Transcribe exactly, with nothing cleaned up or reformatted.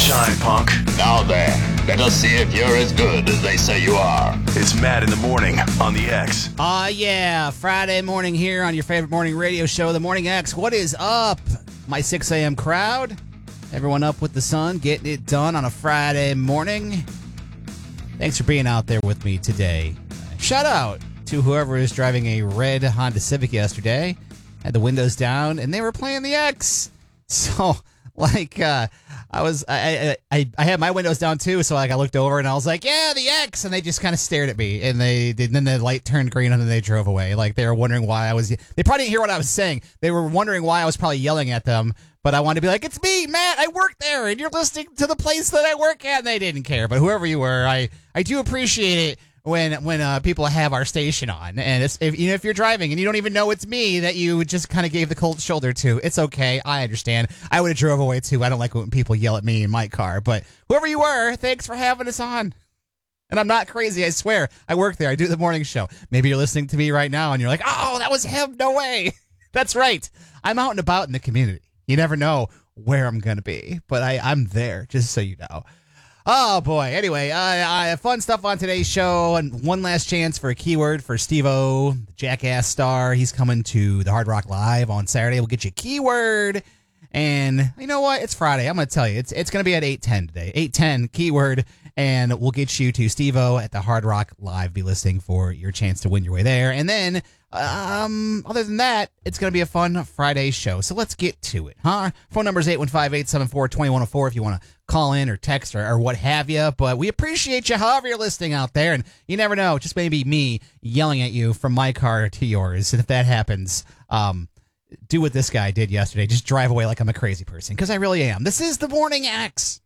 shine, punk. Now then, let us see if you're as good as they say you are. It's Matt in the morning on the X. Aw, uh, yeah. Friday morning here on your favorite morning radio show, The Morning X. What is up, my six a.m. crowd? Everyone up with the sun, getting it done on a Friday morning. Thanks for being out there with me today. Shout out to whoever is driving a red Honda Civic yesterday. Had the windows down, and they were playing the X. So, like, uh, I was, I, I, I had my windows down too. So, like, I looked over and I was like, "Yeah, the X," and they just kind of stared at me, and they, and then the light turned green, and then they drove away. Like, they were wondering why I was. They probably didn't hear what I was saying. They were wondering why I was probably yelling at them. But I wanted to be like, "It's me, Matt. I work there, and you're listening to the place that I work at." And they didn't care. But whoever you were, I, I do appreciate it when when uh, people have our station on. And it's, if you know, if you're driving and you don't even know it's me that you just kind of gave the cold shoulder to, it's okay. I understand. I would have drove away too. I don't like when people yell at me in my car. But whoever you were, thanks for having us on. And I'm not crazy, I swear. I work there. I do the morning show. Maybe you're listening to me right now and you're like, "Oh, that was him. No way." That's right. I'm out and about in the community. You never know where I'm going to be, but I, I'm there, just so you know. Oh, boy. Anyway, uh, I have fun stuff on today's show, and one last chance for a keyword for Steve-O, the Jackass star. He's coming to the Hard Rock Live on Saturday. We'll get you a keyword, and you know what? It's Friday. I'm going to tell you. It's it's going to be at eight ten today. eight ten, keyword, and we'll get you to Steve-O at the Hard Rock Live. Be listening for your chance to win your way there, and then... Um, other than that, it's going to be a fun Friday show. So let's get to it, huh? Phone number is eight one five, eight seven four, two one zero four if you want to call in or text or, or what have you. But we appreciate you however you're listening out there. And you never know, just maybe me yelling at you from my car to yours. And if that happens, um, do what this guy did yesterday. Just drive away like I'm a crazy person, because I really am. This is the Morning X.